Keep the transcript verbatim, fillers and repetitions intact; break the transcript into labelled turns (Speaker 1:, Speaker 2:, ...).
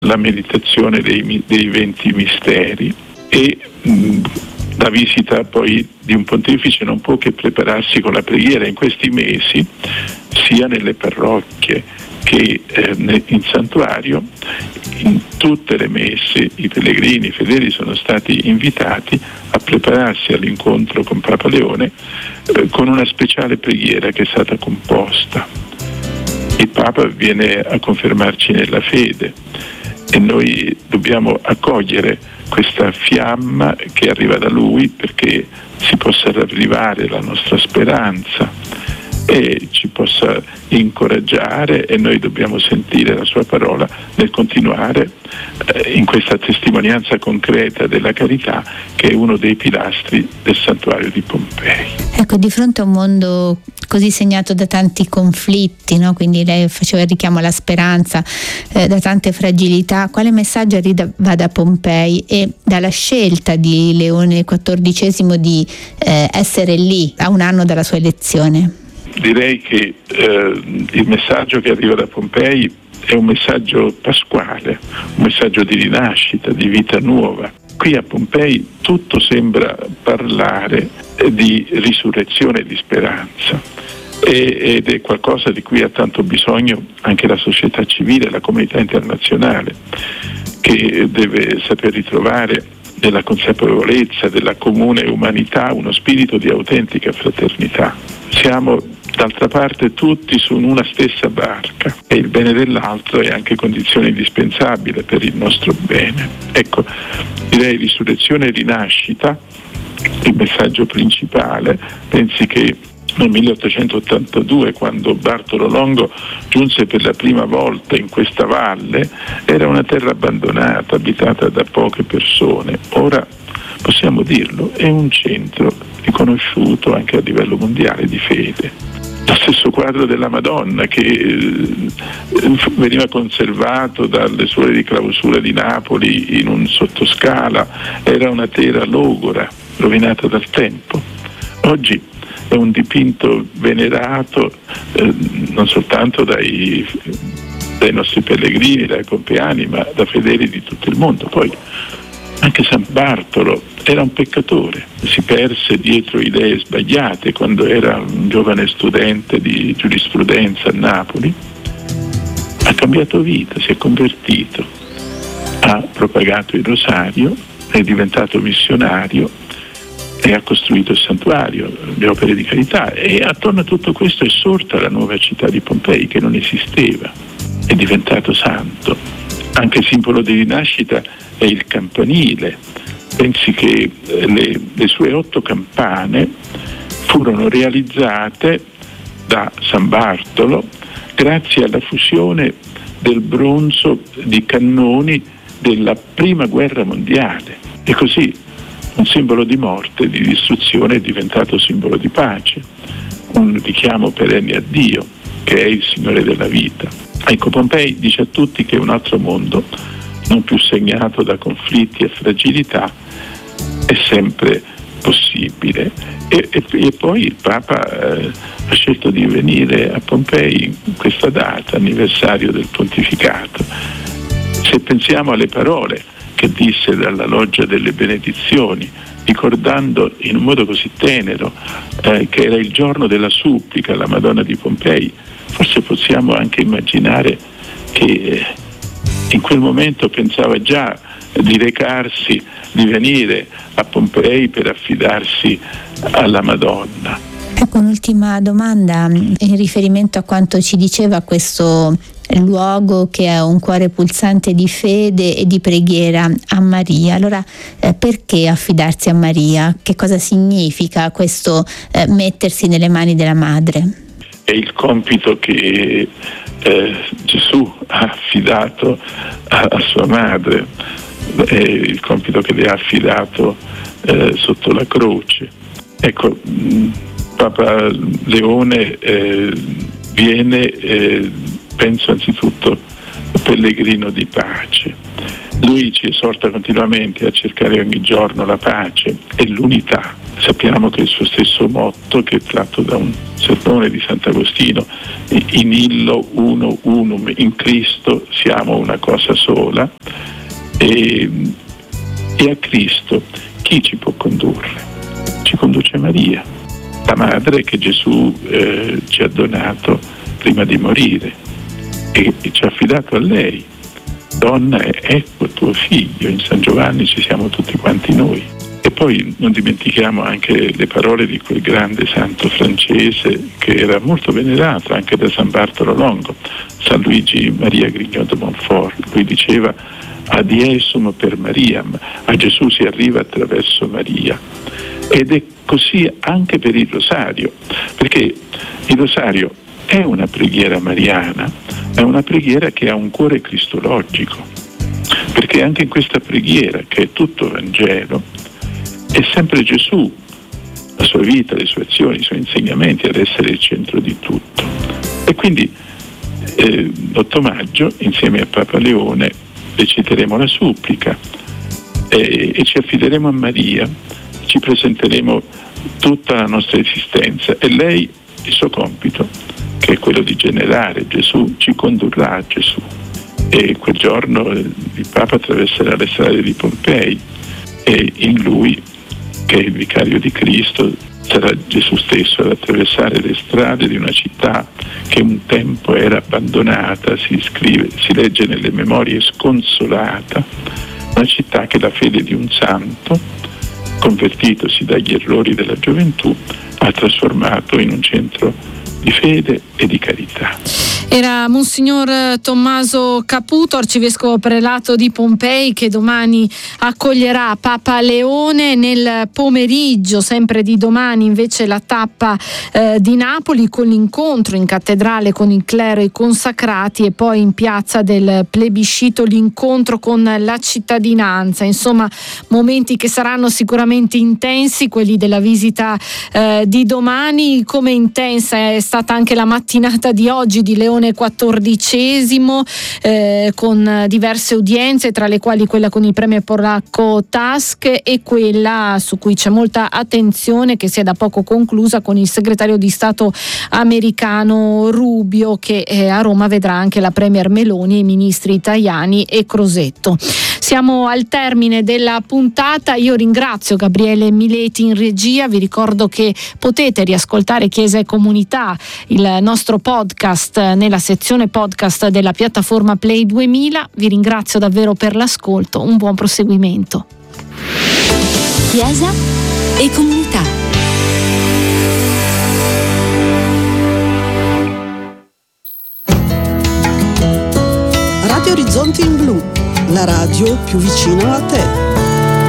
Speaker 1: la meditazione dei, dei venti misteri e mh, la visita poi di un pontefice non può che prepararsi con la preghiera in questi mesi, sia nelle parrocchie che eh, in santuario. In tutte le messe i pellegrini i fedeli sono stati invitati a prepararsi all'incontro con Papa Leone eh, con una speciale preghiera che è stata composta. Il Papa viene a confermarci nella fede e noi dobbiamo accogliere questa fiamma che arriva da Lui perché si possa ravvivare la nostra speranza e ci possa incoraggiare, e noi dobbiamo sentire la sua parola nel continuare eh, in questa testimonianza concreta della carità, che è uno dei pilastri del santuario di Pompei.
Speaker 2: Ecco, di fronte a un mondo così segnato da tanti conflitti, no? Quindi lei faceva il richiamo alla speranza, eh, da tante fragilità, quale messaggio arriva da Pompei e dalla scelta di Leone quattordicesimo di eh, essere lì a un anno dalla sua elezione?
Speaker 1: Direi che eh, il messaggio che arriva da Pompei è un messaggio pasquale, un messaggio di rinascita, di vita nuova. Qui a Pompei tutto sembra parlare di risurrezione e di speranza, e, ed è qualcosa di cui ha tanto bisogno anche la società civile, la comunità internazionale, che deve saper ritrovare nella consapevolezza della comune umanità uno spirito di autentica fraternità. Siamo d'altra parte tutti su una stessa barca e il bene dell'altro è anche condizione indispensabile per il nostro bene. Ecco, direi risurrezione e rinascita, il messaggio principale. Pensi che nel milleottocentottantadue, quando Bartolo Longo giunse per la prima volta in questa valle, era una terra abbandonata, abitata da poche persone. Ora possiamo dirlo, è un centro riconosciuto anche a livello mondiale di fede. Lo stesso quadro della Madonna, che eh, veniva conservato dalle suore di clausura di Napoli in un sottoscala, era una tela logora, rovinata dal tempo. Oggi è un dipinto venerato eh, non soltanto dai, dai nostri pellegrini, dai pompeani, ma da fedeli di tutto il mondo. Poi anche San Bartolo era un peccatore, si perse dietro idee sbagliate quando era un giovane studente di giurisprudenza a Napoli, ha cambiato vita, si è convertito, ha propagato il rosario, è diventato missionario e ha costruito il santuario, le opere di carità, e attorno a tutto questo è sorta la nuova città di Pompei, che non esisteva, è diventato santo. Anche simbolo di rinascita è il campanile. Pensi che le, le sue otto campane furono realizzate da San Bartolo grazie alla fusione del bronzo di cannoni della prima guerra mondiale, e così un simbolo di morte, di distruzione, è diventato simbolo di pace, un richiamo perenne a Dio, che è il Signore della vita. Ecco, Pompei dice a tutti che un altro mondo, non più segnato da conflitti e fragilità, è sempre possibile. E, e, e poi il Papa eh, ha scelto di venire a Pompei in questa data, anniversario del pontificato. Se pensiamo alle parole che disse dalla loggia delle benedizioni, ricordando in un modo così tenero eh, che era il giorno della supplica alla Madonna di Pompei, forse possiamo anche immaginare che eh, in quel momento pensava già di recarsi, di venire a Pompei per affidarsi alla Madonna.
Speaker 2: Ecco, un'ultima domanda in riferimento a quanto ci diceva questo luogo che è un cuore pulsante di fede e di preghiera a Maria. Allora eh, perché affidarsi a Maria? Che cosa significa questo eh, mettersi nelle mani della Madre?
Speaker 1: È il compito che eh, Gesù ha affidato a, a sua madre, è il compito che le ha affidato eh, sotto la croce. Ecco, mh, Papa Leone eh, viene, eh, penso anzitutto, pellegrino di pace. Lui ci esorta continuamente a cercare ogni giorno la pace e l'unità. sappiamo che il suo stesso motto, che è tratto da un sermone di Sant'Agostino, in illo uno unum, in Cristo siamo una cosa sola, e, e a Cristo chi ci può condurre? Ci conduce Maria, la madre che Gesù eh, ci ha donato prima di morire, e, e ci ha affidato a lei. Donna, ecco tuo figlio. In San Giovanni ci siamo tutti quanti noi. E poi non dimentichiamo anche le parole di quel grande santo francese che era molto venerato anche da San Bartolo Longo, San Luigi Maria Grignon de Montfort. Lui diceva: ad Iesum per Mariam, a Gesù si arriva attraverso Maria. Ed è così anche per il rosario, perché il rosario è una preghiera mariana, è una preghiera che ha un cuore cristologico, perché anche in questa preghiera, che è tutto Vangelo, è sempre Gesù, la sua vita, le sue azioni, i suoi insegnamenti ad essere il centro di tutto. E quindi eh, l'otto maggio, insieme a Papa Leone, reciteremo la supplica e, e ci affideremo a Maria, ci presenteremo tutta la nostra esistenza, e lei, il suo compito, che è quello di generare Gesù, ci condurrà a Gesù. E quel giorno il Papa attraverserà le strade di Pompei, e in lui, che è il vicario di Cristo, sarà Gesù stesso ad attraversare le strade di una città che un tempo era abbandonata, si scrive, si legge nelle memorie, sconsolata, una città che la fede di un santo, convertitosi dagli errori della gioventù, ha trasformato in un centro di fede e di carità.
Speaker 3: Era Monsignor Tommaso Caputo, arcivescovo prelato di Pompei, che domani accoglierà Papa Leone. Nel pomeriggio, sempre di domani, invece la tappa eh, di Napoli, con l'incontro in cattedrale con il clero e i consacrati, e poi in piazza del plebiscito l'incontro con la cittadinanza. Insomma, momenti che saranno sicuramente intensi, quelli della visita eh, di domani. Come intensa è stata anche la mattinata di oggi di Leone quattordicesimo, eh, con diverse udienze, tra le quali quella con il premio polacco Tusk, e quella su cui c'è molta attenzione, che si è da poco conclusa, con il segretario di Stato americano Rubio, che eh, a Roma vedrà anche la premier Meloni e i ministri Tajani e Crosetto. Siamo al termine della puntata. Io ringrazio Gabriele Mileti in regia. Vi ricordo che potete riascoltare Chiesa e Comunità, il nostro podcast, nella sezione podcast della piattaforma Play duemila. Vi ringrazio davvero per l'ascolto. Un buon proseguimento.
Speaker 4: Chiesa e Comunità.
Speaker 5: Radio Orizzonti in Blu, la radio più vicina a te.